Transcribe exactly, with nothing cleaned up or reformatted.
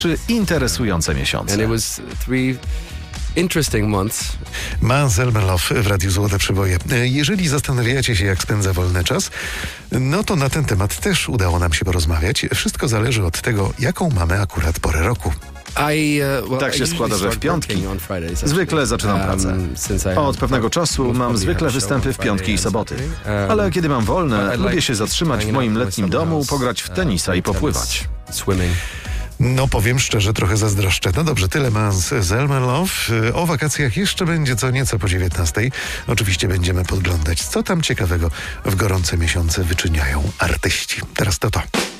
Czy interesujące miesiące. And it was three interesting months. Mans Zelmerlöw w Radiu Złote Przeboje. Jeżeli zastanawiacie się, jak spędza wolny czas, no to na ten temat też udało nam się porozmawiać. Wszystko zależy od tego, jaką mamy akurat porę roku. I, uh, well, Tak się I składa, że w start piątki working on Fridays, actually. zwykle zaczynam pracę. Um, since I Od have- pewnego czasu most mam probably zwykle have a show występy on w piątki Friday i and soboty. Saturday. Um, Ale kiedy mam wolne, I like lubię się zatrzymać w hanging moim out in my letnim summer domu, house, pograć w uh, tenisa i play popływać. tennis, Swimming. No powiem szczerze, trochę zazdroszczę. No dobrze, tyle Mans Zelmerlöw. O wakacjach jeszcze będzie co nieco po dziewiętnastej. Oczywiście będziemy podglądać, co tam ciekawego w gorące miesiące wyczyniają artyści. Teraz to to.